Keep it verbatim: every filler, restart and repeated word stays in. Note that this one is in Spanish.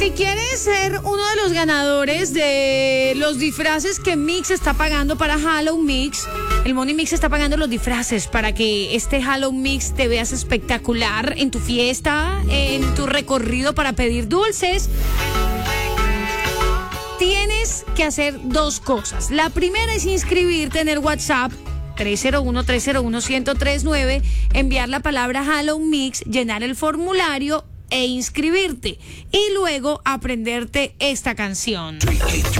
Si quieres ser uno de los ganadores de los disfraces que Mix está pagando para Halloween Mix, el Money Mix está pagando los disfraces para que este Halloween Mix te veas espectacular en tu fiesta, en tu recorrido para pedir dulces. Tienes que hacer dos cosas. La primera es inscribirte en el WhatsApp tres cero uno, tres cero uno, uno cero tres nueve, enviar la palabra Halloween Mix, llenar el formulario e inscribirte y luego aprenderte esta canción.